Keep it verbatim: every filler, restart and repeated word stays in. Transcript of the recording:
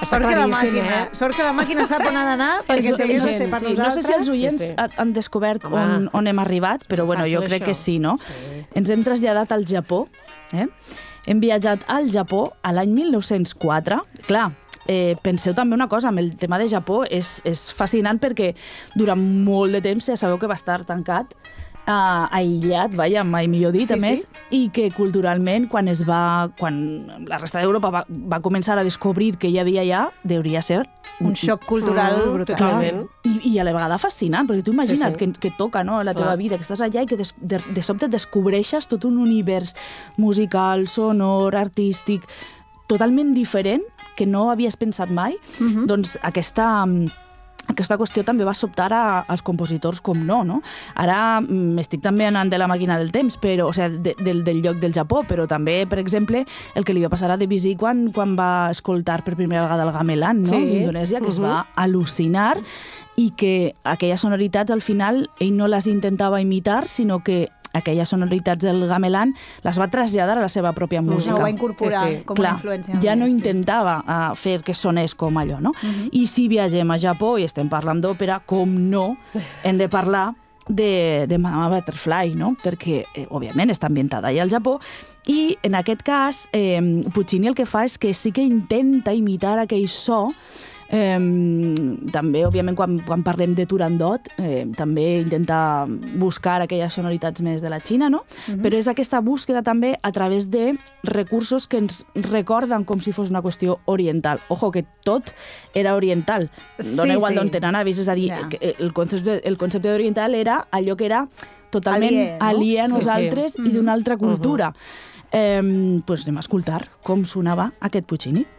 Sort que la màquina, sort que la màquina sap on ha d'anar, perquè si hagués de ser per nosaltres... No sé si els oients sí, sí. han descobert on, on hem arribat, però bueno, jo crec això. que sí, no? Sí. Ens hem traslladat al Japó, eh? Hem viatjat al Japó a l'any mil nou-cents quatre. Clar, eh, penseu també una cosa, amb el tema de Japó és, és fascinant perquè durant molt de temps ja sabeu que va estar tancat, Uh, aïllat, vaja, mai millor dit, sí, a més, sí. I que culturalment, quan es va, quan la resta d'Europa va, va començar a descobrir que hi havia allà, hauria ser un, un xoc cultural mm, brutal. Totalment. I, I a la vegada fascinant, perquè tu imagina't sí, sí. Que, que toca, no, la teva Clar. vida, que estàs allà i que de, de, de sobte descobreixes tot un univers musical, sonor, artístic, totalment diferent, que no havies pensat mai. Mm-hmm. Doncs aquesta... Aquesta qüestió també va sobtar a, als compositors com no, no? Ara m'estic també anant de la màquina del temps, però, o sigui, de, del, del lloc del Japó, però també, per exemple, el que li va passar a Debussy quan, quan va escoltar per primera vegada el gamelan, no? Sí. D'Indonèsia, que uh-huh. es va al·lucinar i que aquelles sonoritats, al final, ell no les intentava imitar, sinó que aquelles sonoritats del gamelan les va traslladar a la seva pròpia música. No, ho va incorporar sí, sí. com Clar, una influència. Ja no sí. intentava uh, fer que sonés com allò, no? Uh-huh. I si viatgem a Japó i estem parlant d'òpera, com no, hem de parlar de, de Madama Butterfly, no? Perquè, eh, òbviament, està ambientada allà al Japó, i en aquest cas, eh, Puccini el que fa és que sí que intenta imitar aquell so. Eh, també, òbviament, quan, quan parlem de Turandot, eh, també intenta buscar aquelles sonoritats més de la Xina, no? Uh-huh. Però és aquesta búsqueda també a través de recursos que ens recorden com si fos una qüestió oriental. Ojo, que tot era oriental. Dona sí, igual sí. d'on te n'anavis, és a dir, yeah. el concepte, el concepte d'oriental era allò que era totalment aliè, no? aliè a nosaltres sí, sí. i d'una altra cultura. Uh-huh. Eh, doncs anem a escoltar com sonava aquest Puccini.